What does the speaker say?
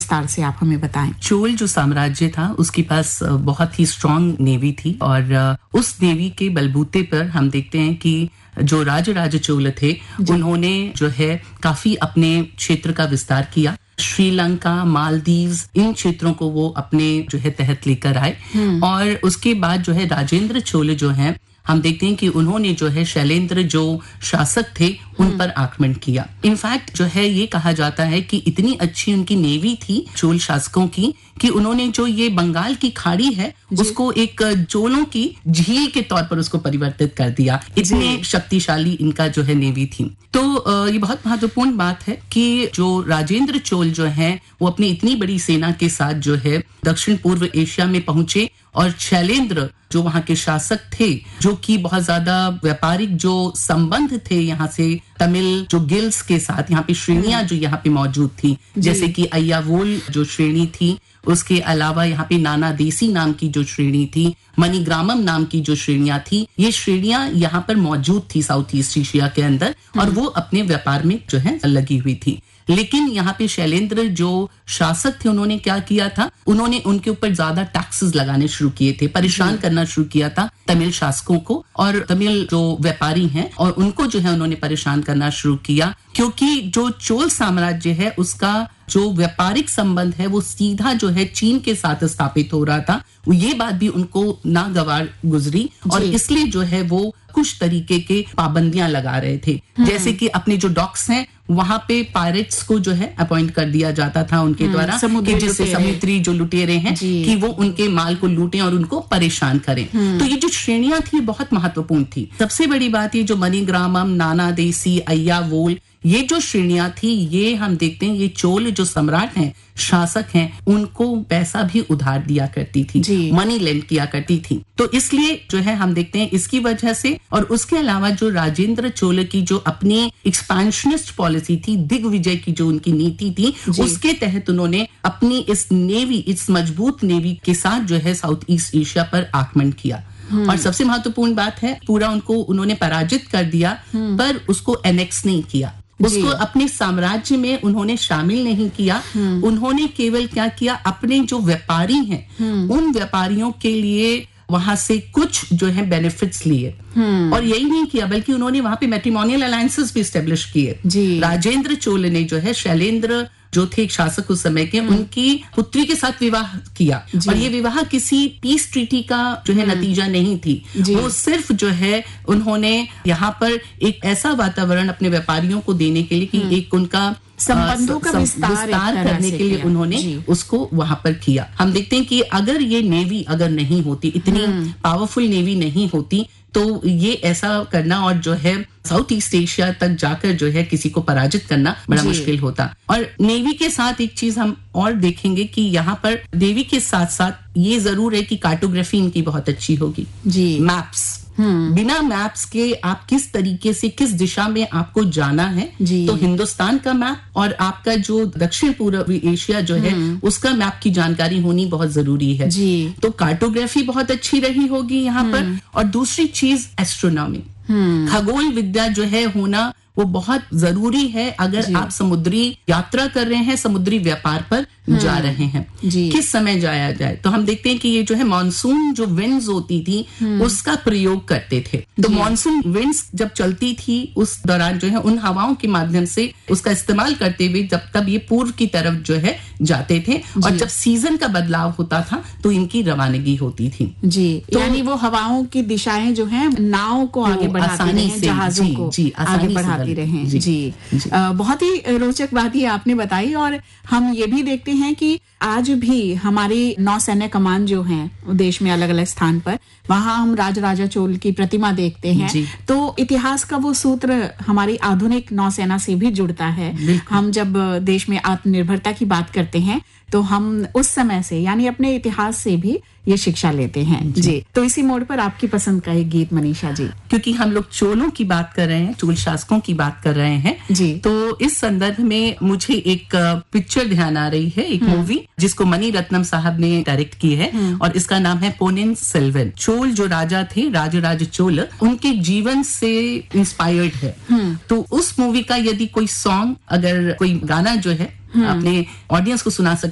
विस्तार से आप हमें बताएं। चोल जो साम्राज्य था उसके पास बहुत ही स्ट्रांग नेवी थी और उस नेवी के बलबूते पर हम देखते हैं कि जो राजराज चोल थे उन्होंने जो है काफी अपने क्षेत्र का विस्तार किया। श्रीलंका, मालदीव्स, इन क्षेत्रों को वो अपने जो है तहत लेकर आए और उसके बाद जो है राजेंद्र चोल जो है हम देखते हैं कि उन्होंने जो है शैलेंद्र जो शासक थे उन पर आक्रमण किया। इनफैक्ट जो है ये कहा जाता है कि इतनी अच्छी उनकी नेवी थी चोल शासकों की कि उन्होंने जो ये बंगाल की खाड़ी है उसको एक चोलों की झील के तौर पर उसको परिवर्तित कर दिया। इतने शक्तिशाली इनका जो है नेवी थी। तो ये बहुत महत्वपूर्ण बात है कि जो राजेंद्र चोल जो है वो अपनी इतनी बड़ी सेना के साथ जो है दक्षिण पूर्व एशिया में पहुंचे और शैलेंद्र जो वहां के शासक थे जो कि बहुत ज्यादा व्यापारिक जो संबंध थे यहाँ से तमिल जो गिल्स के साथ, यहाँ पे श्रेणियां जो यहाँ पे मौजूद थी जैसे कि अय्यावोल जो श्रेणी थी, उसके अलावा यहाँ पे नाना देसी नाम की जो श्रेणी थी, मणिग्रामम नाम की जो श्रेणियां थी, ये श्रेणियां यहाँ पर मौजूद थी साउथ ईस्ट एशिया के अंदर और वो अपने व्यापार में जो है लगी हुई थी। लेकिन यहाँ पे शैलेंद्र जो शासक थे उन्होंने क्या किया था, उन्होंने उनके ऊपर ज्यादा टैक्सेस लगाने शुरू किए थे, परेशान करना शुरू किया था तमिल शासकों को और तमिल जो व्यापारी हैं और उनको जो है उन्होंने परेशान करना शुरू किया क्योंकि जो चोल साम्राज्य है उसका जो व्यापारिक संबंध है वो सीधा जो है चीन के साथ स्थापित हो रहा था। ये बात भी उनको नागवार गुजरी और इसलिए जो है वो कुछ तरीके के पाबंदियां लगा रहे थे, जैसे कि अपने जो डॉक्स हैं वहां पे पायरेट्स को जो है अपॉइंट कर दिया जाता था उनके द्वारा कि जिससे समुद्री जो लुटेरे हैं कि वो उनके माल को लूटें और उनको परेशान करें। तो ये जो श्रेणियां थी बहुत महत्वपूर्ण थी। सबसे बड़ी बात ये जो मणिग्रामम, नाना देसी, अय्यावोल, ये जो श्रेणियां थी ये हम देखते हैं ये चोल जो सम्राट हैं, शासक हैं, उनको पैसा भी उधार दिया करती थी, मनी लेंड किया करती थी। तो इसलिए जो है हम देखते हैं इसकी वजह से और उसके अलावा जो राजेंद्र चोल की जो अपनी एक्सपेंशनिस्ट पॉलिसी थी, दिग्विजय की जो उनकी नीति थी, उसके तहत उन्होंने अपनी इस नेवी, इस मजबूत नेवी के साथ जो है साउथ ईस्ट एशिया पर आक्रमण किया। और सबसे महत्वपूर्ण बात है पूरा उनको उन्होंने पराजित कर दिया पर उसको एनेक्स नहीं किया, उसको अपने साम्राज्य में उन्होंने शामिल नहीं किया। उन्होंने केवल क्या किया, अपने जो व्यापारी हैं उन व्यापारियों के लिए वहां से कुछ जो है बेनिफिट्स लिए और यही नहीं किया बल्कि उन्होंने वहां पे मैट्रिमोनियल अलायंसेस भी एस्टेब्लिश किए। राजेंद्र चोल ने जो है शैलेंद्र जो थे एक शासक उस समय के, उनकी पुत्री के साथ विवाह किया और ये विवाह किसी पीस ट्रीटी का जो है नतीजा नहीं थी, वो सिर्फ जो है उन्होंने यहाँ पर एक ऐसा वातावरण अपने व्यापारियों को देने के लिए कि एक उनका संबंधों का विस्तार करने के लिए उन्होंने उसको वहां पर किया। हम देखते हैं कि अगर ये नेवी अगर नहीं होती, इतनी पावरफुल नेवी नहीं होती तो ये ऐसा करना और जो है साउथ ईस्ट एशिया तक जाकर जो है किसी को पराजित करना बड़ा मुश्किल होता। और नेवी के साथ एक चीज हम और देखेंगे कि यहाँ पर नेवी के साथ साथ ये जरूर है कि कार्टोग्राफी इनकी बहुत अच्छी होगी। मैप्स, बिना मैप्स के आप किस तरीके से किस दिशा में आपको जाना है, तो हिंदुस्तान का मैप और आपका जो दक्षिण पूर्वी एशिया जो है उसका मैप की जानकारी होनी बहुत जरूरी है। तो कार्टोग्राफी बहुत अच्छी रही होगी यहाँ पर। और दूसरी चीज एस्ट्रोनॉमी, खगोल विद्या जो है होना वो बहुत जरूरी है अगर आप समुद्री यात्रा कर रहे हैं, समुद्री व्यापार पर जा रहे हैं, किस समय जाया जाए। तो हम देखते हैं कि ये जो है मानसून जो विंड्स होती थी उसका प्रयोग करते थे। तो मानसून विंड्स जब चलती थी उस दौरान जो है उन हवाओं के माध्यम से उसका इस्तेमाल करते हुए जब तब ये पूर्व की तरफ जो है जाते थे और जब सीजन का बदलाव होता था तो इनकी रवानगी होती थी। तो यानी वो हवाओं की दिशाएं जो है नाव को आगे बढ़ाती रहे, जहाजों को आगे बढ़ाती रहे। जी, बहुत ही रोचक बात ही आपने बताई। और हम ये भी देखते हैं कि आज भी हमारी नौसैन्य कमान जो है देश में अलग अलग स्थान पर, वहां हम राजराजा चोल की प्रतिमा देखते हैं। तो इतिहास का वो सूत्र हमारी आधुनिक नौसेना से भी जुड़ता है। हम जब देश में आत्मनिर्भरता की बात करते हैं तो हम उस समय से यानी अपने इतिहास से भी ये शिक्षा लेते हैं। जी, तो इसी मोड़ पर आपकी पसंद का एक गीत मनीषा जी, क्योंकि हम लोग चोलों की बात कर रहे हैं, चोल शासकों की बात कर रहे हैं जी, तो इस संदर्भ में मुझे एक पिक्चर ध्यान आ रही है, एक मूवी जिसको मणि रत्नम साहब ने डायरेक्ट की है और इसका नाम है पोनिन सेल्वन। चोल जो राजा थे, राजराज चोल, उनके जीवन से इंस्पायर्ड है। तो उस मूवी का यदि कोई सॉन्ग, अगर कोई गाना जो है अपने ऑडियंस को सुना सके